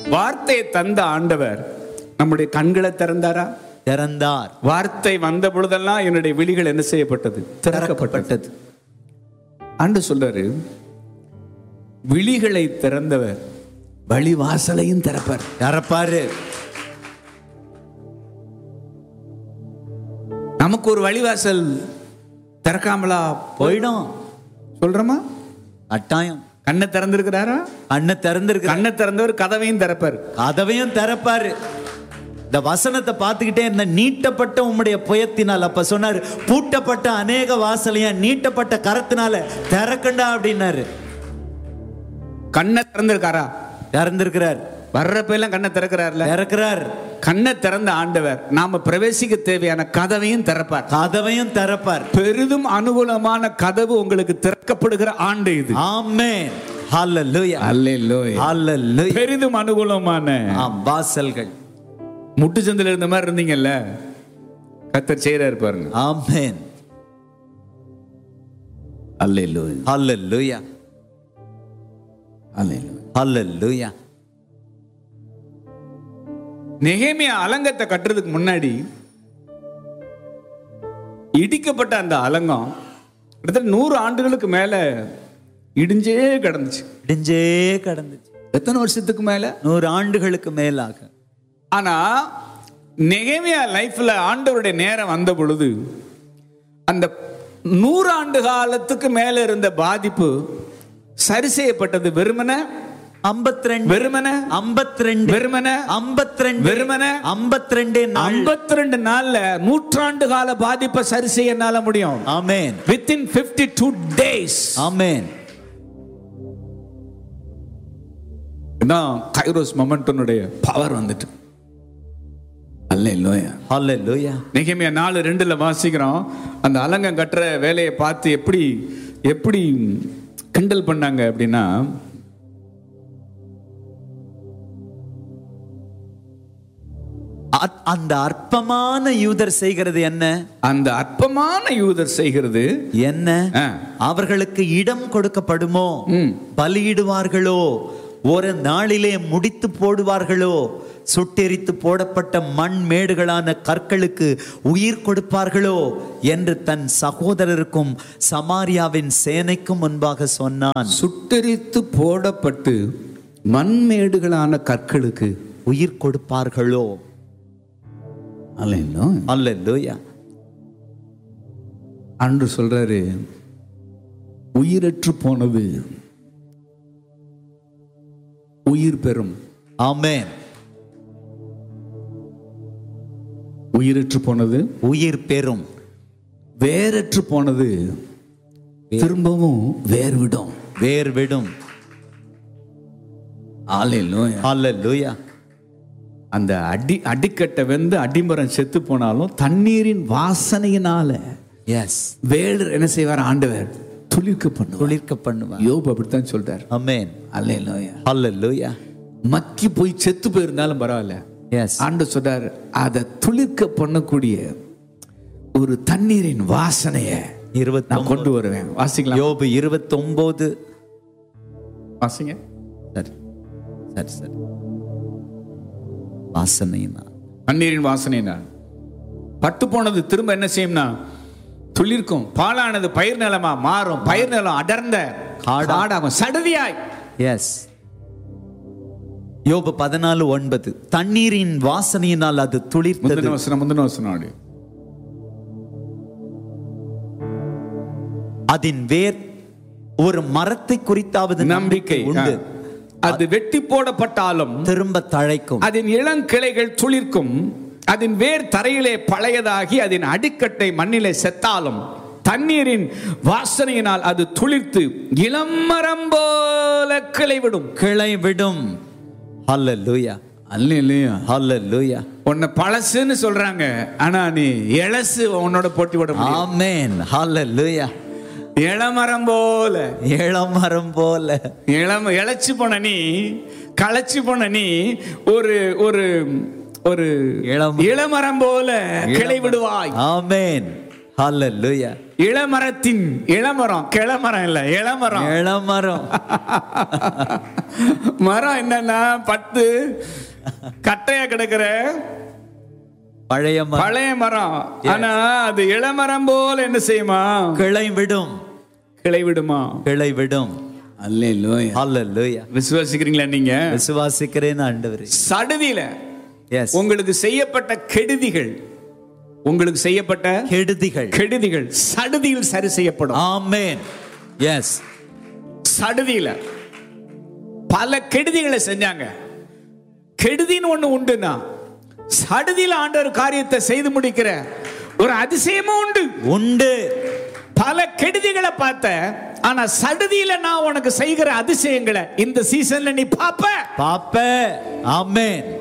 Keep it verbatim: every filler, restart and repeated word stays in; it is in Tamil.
வார்த்தையை தந்த ஆண்டவர் நம்முடைய கண்களை திறந்தாரா? திறந்தார். வார்த்தை வந்த பொழுதெல்லாம் என்னுடைய விழிகள் என்ன செய்யப்பட்டது? திறக்கப்பட்டது. ஆண்டு சொல்றாரு, விழிகளை திறந்தவர் வழி வாசலையும் திறப்பார். திறப்பாரு. நமக்கு ஒரு வழிவாசல் திறக்காமலா போயிடும் சொல்றோமா? கட்டாயம். கண்ணை திறந்திருக்கிறாரா? கண்ணை திறந்திருக்கு. கண்ணை திறந்தவர் கதவையும் திறப்பார். கதவையும் திறப்பாரு. இந்த வசனத்தை பார்த்துக்கிட்டே இந்த நீட்டப்பட்ட உம்முடைய புயத்தினால், அப்ப சொன்னார் பூட்டப்பட்ட அநேக வாசலையும் நீட்டப்பட்ட கரத்தினால திறக்கண்டா அப்படின்னாரு. கண்ணை திறந்திருக்காரா? திறந்திருக்கிறார். வர்றப்ப எல்லாம் கண்ணை திறக்கிறார்ல? திறக்கிறார். கண்ணை திறந்த ஆண்டவர் நாம பிரவேசிக்க தேவையான கதவையும் திறப்பார். கதவையும் திறப்பார். பெரிதும் அனுகூலமான கதவு உங்களுக்கு திறக்கப்படுகிற ஆண்டு இது. ஆமென். ஹல்லேலூயா. ஹல்லேலூயா. ஹல்லேலூயா. பெரிதும் அனுகூலமான வாசல்கள். முட்டு சந்தில இருந்த மாதிரி இருந்தீங்கல்ல, கர்த்தர் செய்றாரு பாருங்க. ஆமென். ஹல்லேலூயா. ஹல்லேலூயா. ஹல்லேலூயா. ஹல்லேலூயா. நெகேமியா அலங்கத்தை கட்டுறதுக்கு முன்னாடி இடிக்கப்பட்ட அந்த அலங்கம் கிட்டத்தட்ட நூறு ஆண்டுகளுக்கு மேல இடிஞ்சே கிடந்துச்சு. இடிஞ்சே கிடந்துச்சு. எத்தனை வருஷத்துக்கு மேல? நூறு ஆண்டுகளுக்கு மேலாக. ஆனா நெகேமியா லைஃப்ல ஆண்டவருடைய நேரம் வந்த பொழுது அந்த நூறு ஆண்டு காலத்துக்கு மேல இருந்த பாதிப்பு சரி செய்யப்பட்டது. வெறுமன ஐம்பத்தி ரெண்டு வெறுமன ஐம்பத்தி ரெண்டு வெறுமன ஐம்பத்தி ரெண்டு வெறுமன ஐம்பத்தி ரெண்டு ஐம்பத்தி ரெண்டு நாள்ல நூற்றாண்டு கால பாதிப்பை சரி செய்ய என்னால முடியும். ஆமென். within fifty-two days. ஆமென். இதான் கைரோஸ் மொமெண்டனுடைய பவர் வந்துட்டு. அல்லேலூயா. ஹல்லேலூயா. நெகேமியா நாலு ரெண்டுல வாசிக்கிறோம், அந்த அலங்கம் கட்டுற வேலையை பார்த்து எப்படி எப்படி கிண்டல் பண்ணாங்க அப்படின்னா, அந்த அற்பமான யூதர் செய்கிறது என்ன? அந்த அற்பமான யூதர் செய்கிறது என்ன? அவர்களுக்கு இடம் கொடுக்கப்படுமோ? பலியிடுவார்களோ? ஒரு நாளிலே முடித்து போடுவார்களோ? சுட்டெரித்து போடப்பட்ட மண் மேடுகளான கற்களுக்கு உயிர் கொடுப்பார்களோ என்று தன் சகோதரருக்கும் சமாரியாவின் சேனைக்கும் முன்பாக சொன்னான். சுட்டெரித்து போடப்பட்டு மண்மேடுகளான கற்களுக்கு உயிர் கொடுப்பார்களோ? அல்லேலூயா. அன்று சொல்றாரு, உயிரற்று போனது உயிர் பெறும். ஆமென். உயிரற்று போனது உயிர் பெறும். வேரற்று போனது திரும்பவும் வேர் விடும். வேர் விடும். அல்லேலூயா. அல்லேலூயா. அந்த அடி அடிக்கட்டை வெந்து அடிமரம் செத்து போனாலும் தண்ணீரின் வாசனையினால எஸ் வேர் என்ன செய்வார்? ஆண்டவர் துளிர்க்க பண்ணுவார். துளிர்க்க பண்ணுவார். யோபு அப்படித்தான் சொல்றார். ஆமென். அல்லேலூயா. அல்லேலூயா. மக்கி போய் செத்து போயிருந்தாலும் பரவாயில்ல, எஸ் ஆண்டவர் சொல்றார், அதை துளிர்க்க பண்ணக்கூடிய ஒரு தண்ணீரின் வாசனைய இருபத்தி நான் கொண்டு வருவேன். வாசிக்கலாம். யோபு இருபத்தி ஒன்பது வாசிங்க. சரி சரி சரி. வாசனைனா தண்ணீரின் வாசனைனா பட்டு போனது திரும்ப என்ன செய்யும்னா துளிர்க்கும். பாலானது பயிர் நிலமா மாறும். பயிர் நிலம் அடர்ந்த காடாகும், சடுதியாய். எஸ். யோபு பதினாலு ஒன்பது. தண்ணீரின் வாசனையினால் அது துளிர்த்தது. வசனம் முந்தின வசனம். அதன் வேர் ஒரு மரத்தை குறித்தாவது நம்பிக்கை உண்டு. அது வெட்டி போடப்பட்டாலும் திரும்ப தழைக்கும். அதன் இளங்கிளைகள் துளிர்க்கும். அதன் வேர் தரையிலே பழையதாகி அதன் அடிக்கட்டை மண்ணிலே செத்தாலும் தண்ணீரின் வாசனையினால் அது துளிர்த்து இளமரம் போல கிளை விடும். கிளை விடும். ஹல்லேலூயா. அல்லேலூயா. ஹல்லேலூயா. உன்னை பழசுன்னு சொல்றாங்க, ஆனா நீ இளசு உன்னோட போட்டி விட முடியும். ஆமென். ஹல்லேலூயா. இளமரம் போல. இளமரம் போல. இளம இளைச்சு போன நீ, களைச்சு போன நீ ஒரு ஒரு ஒரு இளமரம் போல கிளை விடுவாய். ஆமென். ஹல்லேலூயா. இளமரத்தின் இளமரம் கிளமரம் இல்ல இளமரம் இளமரம் மரம் என்னன்னா பத்து கட்டையா கிடக்குற பழைய மரம். பழைய மரம். ஆனா அது இளமரம் போல என்ன செய்யுமா? கிளை விடும். கிளை விடுமா? கிளை விடும். அல்லேலூயா அல்லேலூயா. விசுவாசிக்கிறீங்களா நீங்க? விசுவாசிக்கிறேன் ஆண்டவரே. சடுதியில எஸ் உங்களுக்கு செய்யப்பட்ட கெடுதிகள், உங்களுக்கு செய்யப்பட்ட கெடுதிகள் கெடுதிகள் சடுதியில் சரி செய்யப்படும். ஆமென். எஸ் சடுதியில பல கெடுதிகளை செஞ்சாங்க. கெடுதின்னு ஒண்ணு உண்டுனா சடுதியில ஆண்டவர் காரியத்தை செய்து முடிக்கிற ஒரு அதிசயமும் உண்டு உண்டு. பல கெடுதிகளை பார்த்த, ஆனா சடுதியில நான் உனக்கு செய்கிற அதிசயங்களை இந்த சீசன்ல நீ பாப்ப பாப்ப. ஆமென்.